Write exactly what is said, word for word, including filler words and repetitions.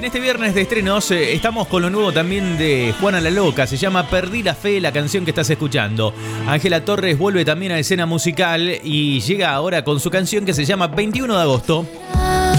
este viernes de estrenos eh, estamos con lo nuevo también de Juana la Loca. Se llama Perdí la Fe, la canción que estás escuchando. Ángela Torres vuelve también a escena musical y llega ahora con su canción que se llama veintiuno de agosto.